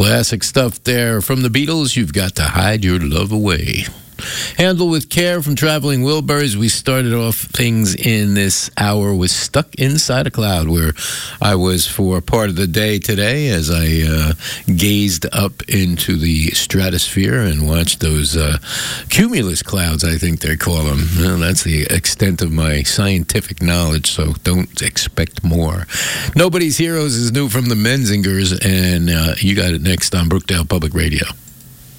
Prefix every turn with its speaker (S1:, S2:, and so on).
S1: Classic stuff there. From the Beatles, You've Got to Hide Your Love Away. Handle with Care from Traveling Wilburys. We started off things in this hour with Stuck Inside a Cloud, where I was for part of the day today as I gazed up into the stratosphere and watched those cumulus clouds, I think they call them. Well, that's the extent of my scientific knowledge, so don't expect more. Nobody's Heroes is new from the Menzingers, and you got it next on Brookdale Public Radio.